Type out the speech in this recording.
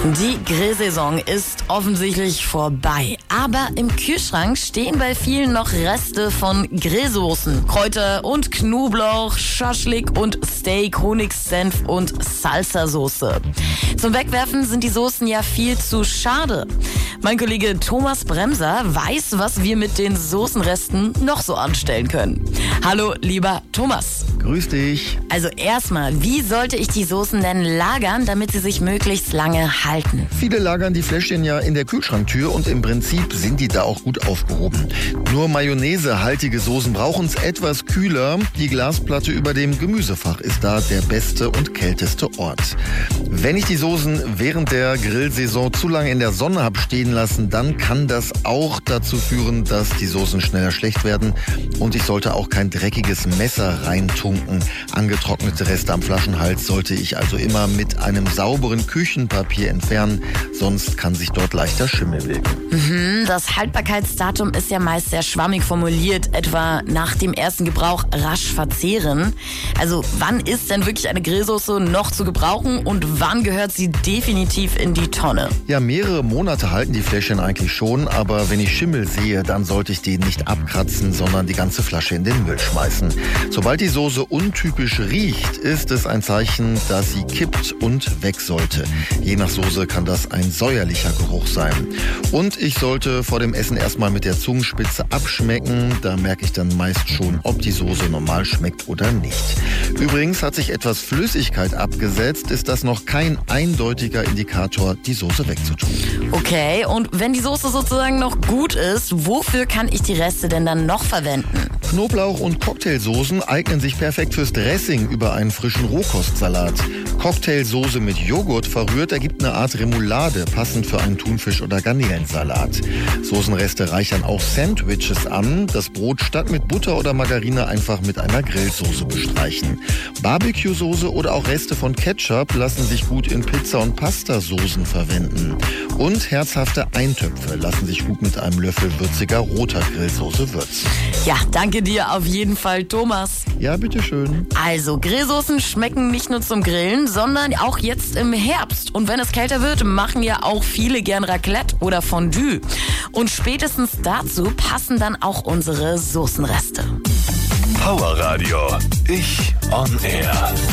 Die Grillsaison ist offensichtlich vorbei. Aber im Kühlschrank stehen bei vielen noch Reste von Grillsoßen. Kräuter und Knoblauch, Schaschlik und Steak, Honigsenf und Salsa-Soße. Zum Wegwerfen sind die Soßen ja viel zu schade. Mein Kollege Thomas Bremser weiß, was wir mit den Soßenresten noch so anstellen können. Hallo, lieber Thomas. Grüß dich. Also erstmal, wie sollte ich die Soßen denn lagern, damit sie sich möglichst lange halten? Viele lagern die Fläschchen ja in der Kühlschranktür und im Prinzip sind die da auch gut aufgehoben. Nur mayonnaisehaltige Soßen brauchen es etwas kühler. Die Glasplatte über dem Gemüsefach ist da der beste und kälteste Ort. Wenn ich die Soßen während der Grillsaison zu lange in der Sonne habe stehen lassen, dann kann das auch dazu führen, dass die Soßen schneller schlecht werden. Und ich sollte auch kein dreckiges Messer reintunken. Angetrocknete Reste am Flaschenhals sollte ich also immer mit einem sauberen Küchenpapier entfernen, sonst kann sich dort leichter Schimmel bilden. Das Haltbarkeitsdatum ist ja meist sehr schwammig formuliert, etwa nach dem ersten Gebrauch rasch verzehren. Also wann ist denn wirklich eine Grillsoße noch zu gebrauchen und wann gehört sie definitiv in die Tonne? Ja, mehrere Monate halten die Fläschchen eigentlich schon, aber wenn ich Schimmel sehe, dann sollte ich den nicht abkratzen, sondern die ganze Flasche in den Müll schmeißen. Sobald die Soße untypisch riecht, ist es ein Zeichen, dass sie kippt und weg sollte. Je nach Soße kann das ein säuerlicher Geruch sein. Und ich sollte vor dem Essen erstmal mit der Zungenspitze abschmecken. Da merke ich dann meist schon, ob die Soße normal schmeckt oder nicht. Übrigens hat sich etwas Flüssigkeit abgesetzt, ist das noch kein eindeutiger Indikator, die Soße wegzutun. Okay, und wenn die Soße sozusagen noch gut ist, wofür kann ich die Reste denn dann noch verwenden? Knoblauch- und Cocktailsoßen eignen sich perfekt fürs Dressing über einen frischen Rohkostsalat. Cocktailsoße mit Joghurt verrührt ergibt eine Art Remoulade, passend für einen Thunfisch- oder Garnelensalat. Soßenreste reichern auch Sandwiches an. Das Brot statt mit Butter oder Margarine einfach mit einer Grillsoße bestreichen. Barbecue-Soße oder auch Reste von Ketchup lassen sich gut in Pizza- und Pastasoßen verwenden. Und herzhafte Eintöpfe lassen sich gut mit einem Löffel würziger roter Grillsoße würzen. Ja, danke dir auf jeden Fall, Thomas. Ja, bitteschön. Also, Grillsoßen schmecken nicht nur zum Grillen, sondern auch jetzt im Herbst. Und wenn es kälter wird, machen ja auch viele gern Raclette oder Fondue. Und spätestens dazu passen dann auch unsere Soßenreste. Power Radio. Ich on Air.